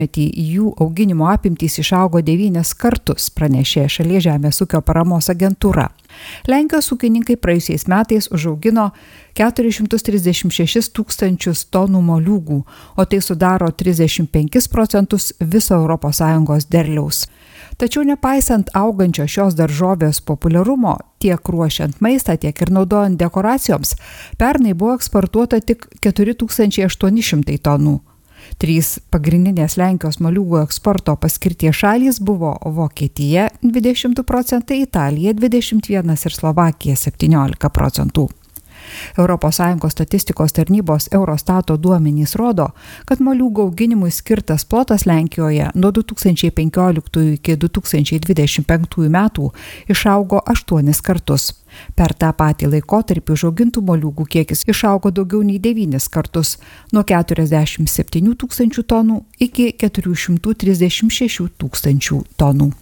jų auginimo apimtys išaugo 9 kartus, pranešė šalies žemės ūkio paramos agentūra. Lenkijos ūkininkai praėjusiais metais užaugino 436 tūkstančius tonų moliūgų, o tai sudaro 35% viso ES derliaus. Tačiau nepaisant augančio šios daržovės populiarumo, tiek ruošiant maistą, tiek ir naudojant dekoracijoms, pernai buvo eksportuota tik 4800 tonų. 3 pagrindinės Lenkijos moliūgų eksporto paskirties šalys buvo Vokietija 20%, Italija 21% ir Slovakija 17%. ES statistikos tarnybos Eurostato duomenys rodo, kad moliūgų auginimui skirtas plotas Lenkijoje nuo 2015 iki 2025 metų išaugo 8 kartus. Per tą patį laikotarpį užaugintų moliūgų kiekis išaugo daugiau nei 9 kartus, nuo 47 tūkstančių tonų iki 436 tūkstančių tonų.